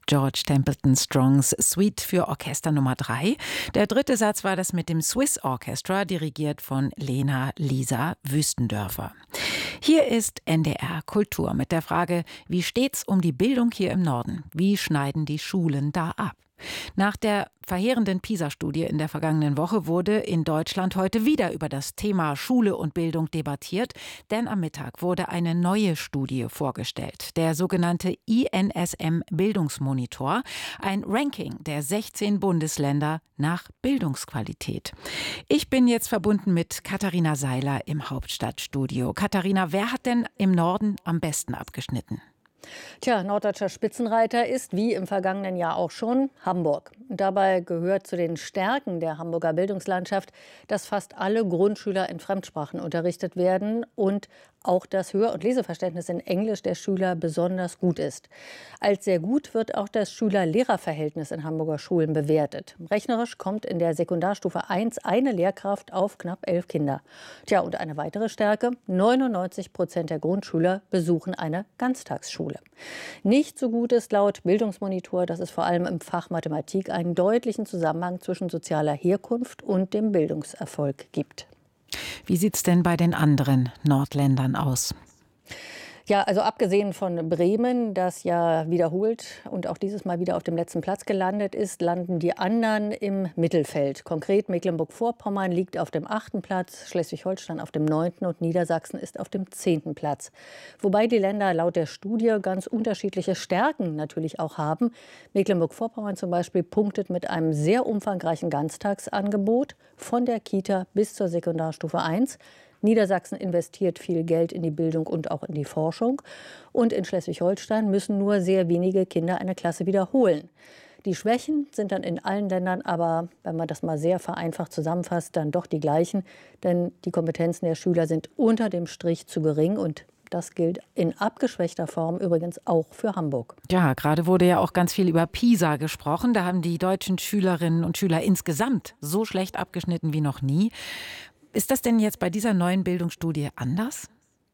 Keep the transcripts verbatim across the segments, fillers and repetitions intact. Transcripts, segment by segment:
George Templeton Strongs Suite für Orchester Nummer drei. Der dritte Satz war das mit dem Swiss Orchestra, dirigiert von Lena Lisa Wüstendörfer. Hier ist N D R Kultur mit der Frage, wie steht's um die Bildung hier im Norden? Wie schneiden die Schulen da ab? Nach der verheerenden PISA-Studie in der vergangenen Woche wurde in Deutschland heute wieder über das Thema Schule und Bildung debattiert, denn am Mittag wurde eine neue Studie vorgestellt, der sogenannte I N S M-Bildungsmonitor, ein Ranking der sechzehn Bundesländer nach Bildungsqualität. Ich bin jetzt verbunden mit Katharina Seiler im Hauptstadtstudio. Katharina, wer hat denn im Norden am besten abgeschnitten? Tja, norddeutscher Spitzenreiter ist, wie im vergangenen Jahr auch schon, Hamburg. Und dabei gehört zu den Stärken der Hamburger Bildungslandschaft, dass fast alle Grundschüler in Fremdsprachen unterrichtet werden und auch das Hör- und Leseverständnis in Englisch der Schüler besonders gut ist. Als sehr gut wird auch das Schüler-Lehrer-Verhältnis in Hamburger Schulen bewertet. Rechnerisch kommt in der Sekundarstufe eins eine Lehrkraft auf knapp elf Kinder. Tja, und eine weitere Stärke: neunundneunzig Prozent der Grundschüler besuchen eine Ganztagsschule. Nicht so gut ist laut Bildungsmonitor, dass es vor allem im Fach Mathematik einen deutlichen Zusammenhang zwischen sozialer Herkunft und dem Bildungserfolg gibt. Wie sieht es denn bei den anderen Nordländern aus? Ja, also abgesehen von Bremen, das ja wiederholt und auch dieses Mal wieder auf dem letzten Platz gelandet ist, landen die anderen im Mittelfeld. Konkret Mecklenburg-Vorpommern liegt auf dem achten Platz, Schleswig-Holstein auf dem neunten und Niedersachsen ist auf dem zehnten Platz. Wobei die Länder laut der Studie ganz unterschiedliche Stärken natürlich auch haben. Mecklenburg-Vorpommern zum Beispiel punktet mit einem sehr umfangreichen Ganztagsangebot von der Kita bis zur Sekundarstufe eins. Niedersachsen investiert viel Geld in die Bildung und auch in die Forschung. Und in Schleswig-Holstein müssen nur sehr wenige Kinder eine Klasse wiederholen. Die Schwächen sind dann in allen Ländern aber, wenn man das mal sehr vereinfacht zusammenfasst, dann doch die gleichen. Denn die Kompetenzen der Schüler sind unter dem Strich zu gering und das gilt in abgeschwächter Form übrigens auch für Hamburg. Ja, gerade wurde ja auch ganz viel über PISA gesprochen. Da haben die deutschen Schülerinnen und Schüler insgesamt so schlecht abgeschnitten wie noch nie. Ist das denn jetzt bei dieser neuen Bildungsstudie anders?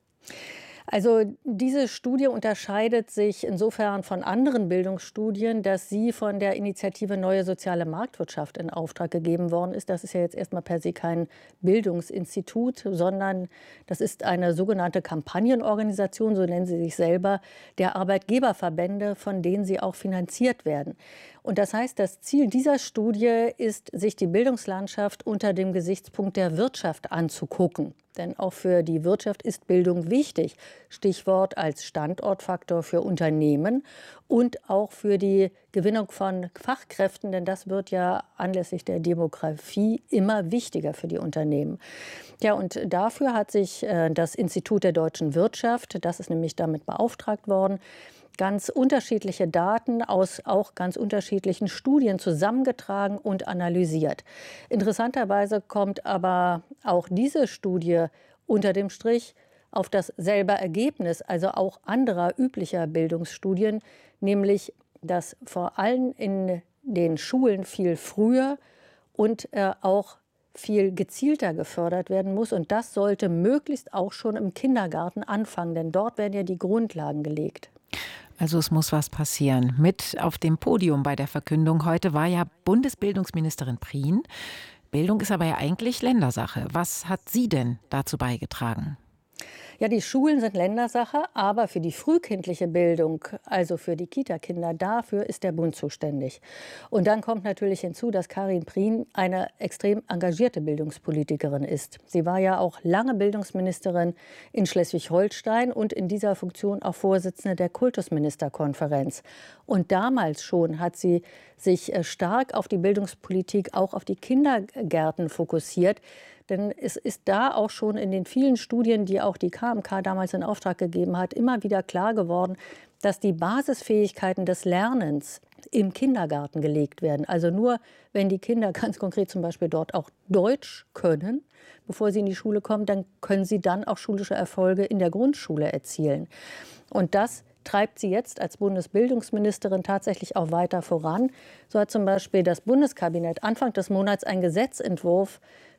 Also diese Studie unterscheidet sich insofern von anderen Bildungsstudien, dass sie von der Initiative Neue Soziale Marktwirtschaft in Auftrag gegeben worden ist. Das ist ja jetzt erstmal per se kein Bildungsinstitut, sondern das ist eine sogenannte Kampagnenorganisation, so nennen sie sich selber, der Arbeitgeberverbände, von denen sie auch finanziert werden. Und das heißt, das Ziel dieser Studie ist, sich die Bildungslandschaft unter dem Gesichtspunkt der Wirtschaft anzugucken. Denn auch für die Wirtschaft ist Bildung wichtig. Stichwort als Standortfaktor für Unternehmen und auch für die Gewinnung von Fachkräften, denn das wird ja anlässlich der Demografie immer wichtiger für die Unternehmen. Ja, und dafür hat sich äh, das Institut der deutschen Wirtschaft, das ist nämlich damit beauftragt worden, ganz unterschiedliche Daten aus auch ganz unterschiedlichen Studien zusammengetragen und analysiert. Interessanterweise kommt aber auch diese Studie unter dem Strich auf dasselbe Ergebnis, also auch anderer üblicher Bildungsstudien, nämlich dass vor allem in den Schulen viel früher und äh, auch viel gezielter gefördert werden muss. Und das sollte möglichst auch schon im Kindergarten anfangen, denn dort werden ja die Grundlagen gelegt. Also es muss was passieren. Mit auf dem Podium bei der Verkündung heute war ja Bundesbildungsministerin Prien. Bildung ist aber ja eigentlich Ländersache. Was hat sie denn dazu beigetragen? Ja, die Schulen sind Ländersache, aber für die frühkindliche Bildung, also für die Kita-Kinder, dafür ist der Bund zuständig. Und dann kommt natürlich hinzu, dass Karin Prien eine extrem engagierte Bildungspolitikerin ist. Sie war ja auch lange Bildungsministerin in Schleswig-Holstein und in dieser Funktion auch Vorsitzende der Kultusministerkonferenz. Und damals schon hat sie sich stark auf die Bildungspolitik, auch auf die Kindergärten fokussiert. Denn es ist da auch schon in den vielen Studien, die auch die K M K damals in Auftrag gegeben hat, immer wieder klar geworden, dass die Basisfähigkeiten des Lernens im Kindergarten gelegt werden. Also nur, wenn die Kinder ganz konkret zum Beispiel dort auch Deutsch können, bevor sie in die Schule kommen, dann können sie dann auch schulische Erfolge in der Grundschule erzielen. Und das treibt sie jetzt als Bundesbildungsministerin tatsächlich auch weiter voran. So hat zum Beispiel das Bundeskabinett Anfang des Monats einen Gesetzentwurf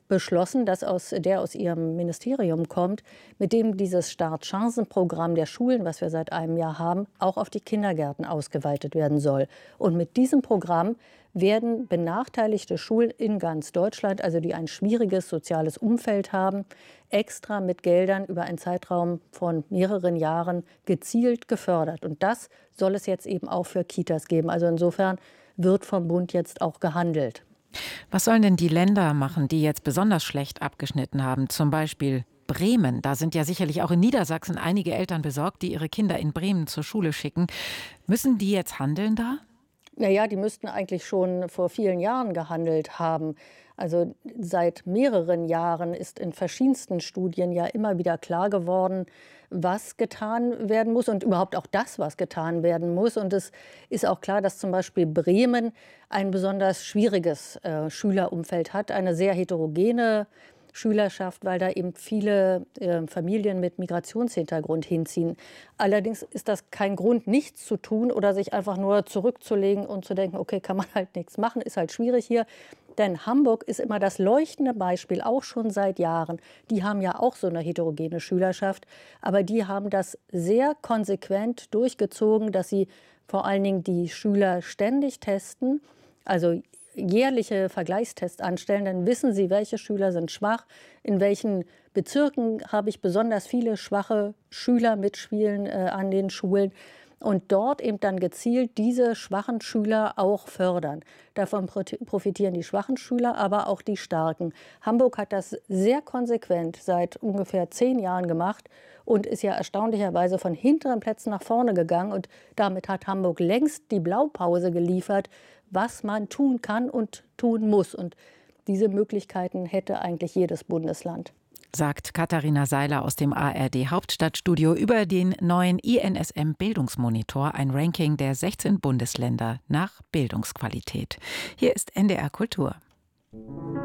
beschlossen, das aus, der aus ihrem Ministerium kommt, mit dem dieses Startchancenprogramm der Schulen, was wir seit einem Jahr haben, auch auf die Kindergärten ausgeweitet werden soll. Und mit diesem Programm werden benachteiligte Schulen in ganz Deutschland, also die ein schwieriges soziales Umfeld haben, extra mit Geldern über einen Zeitraum von mehreren Jahren gezielt gefördert. Und das soll es jetzt eben auch für Kitas geben. Also insofern wird vom Bund jetzt auch gehandelt. Was sollen denn die Länder machen, die jetzt besonders schlecht abgeschnitten haben? Zum Beispiel Bremen. Da sind ja sicherlich auch in Niedersachsen einige Eltern besorgt, die ihre Kinder in Bremen zur Schule schicken. Müssen die jetzt handeln da? Naja, die müssten eigentlich schon vor vielen Jahren gehandelt haben. Also seit mehreren Jahren ist in verschiedensten Studien ja immer wieder klar geworden, was getan werden muss und überhaupt auch das, was getan werden muss. Und es ist auch klar, dass zum Beispiel Bremen ein besonders schwieriges äh, Schülerumfeld hat, eine sehr heterogene Schülerschaft, weil da eben viele äh, Familien mit Migrationshintergrund hinziehen. Allerdings ist das kein Grund, nichts zu tun oder sich einfach nur zurückzulegen und zu denken, okay, kann man halt nichts machen, ist halt schwierig hier. Denn Hamburg ist immer das leuchtende Beispiel, auch schon seit Jahren. Die haben ja auch so eine heterogene Schülerschaft, aber die haben das sehr konsequent durchgezogen, dass sie vor allen Dingen die Schüler ständig testen, also jährliche Vergleichstests anstellen, dann wissen sie, welche Schüler sind schwach, in welchen Bezirken habe ich besonders viele schwache Schüler mitspielen äh, an den Schulen und dort eben dann gezielt diese schwachen Schüler auch fördern. Davon profitieren die schwachen Schüler, aber auch die starken. Hamburg hat das sehr konsequent seit ungefähr zehn Jahren gemacht und ist ja erstaunlicherweise von hinteren Plätzen nach vorne gegangen. Und damit hat Hamburg längst die Blaupause geliefert, was man tun kann und tun muss. Und diese Möglichkeiten hätte eigentlich jedes Bundesland. Sagt Katharina Seiler aus dem A R D Hauptstadtstudio über den neuen I N S M-Bildungsmonitor, ein Ranking der sechzehn Bundesländer nach Bildungsqualität. Hier ist N D R Kultur.